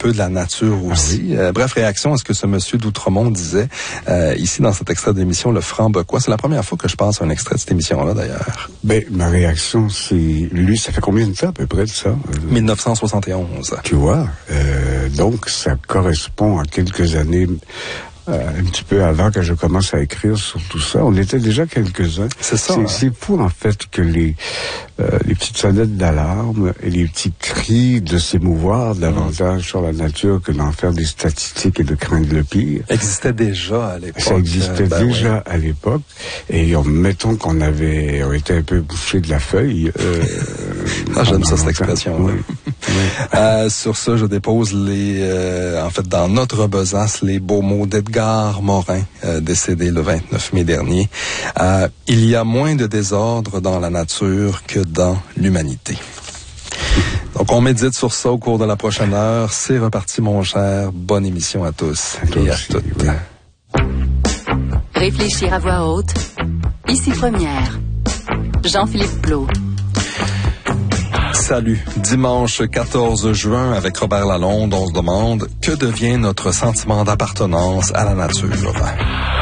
peu de la nature aussi. Bref, réaction à ce que ce monsieur d'Outremont disait ici dans cet extrait d'émission, Le Franc-Becois. C'est la première fois que je passe un extrait de cette émission-là, d'ailleurs. Ma réaction, c'est... Lui, ça fait combien de temps, à peu près, de ça? 1971. Tu vois, donc ça correspond à quelques années... un petit peu avant que je commence à écrire sur tout ça. On était déjà quelques-uns. C'est ça. C'est fou, en fait, que les petites sonnettes d'alarme et les petits cris de s'émouvoir davantage sur la nature que d'en faire des statistiques et de craindre le pire. Existait déjà à l'époque. Ça existait déjà à l'époque. Et mettons qu'on été un peu bouché de la feuille. J'aime ça, cette expression. Oui. Sur ça, je dépose dans notre besace, les beaux mots d'Edgar Morin, décédé le 29 mai dernier. Il y a moins de désordre dans la nature que dans l'humanité. Donc, on médite sur ça au cours de la prochaine heure. C'est reparti, mon cher. Bonne émission à tous et à toutes. Oui. Réfléchir à voix haute. Ici Première. Jean-Philippe Plaud. Salut. Dimanche 14 juin, avec Robert Lalonde, on se demande que devient notre sentiment d'appartenance à la nature.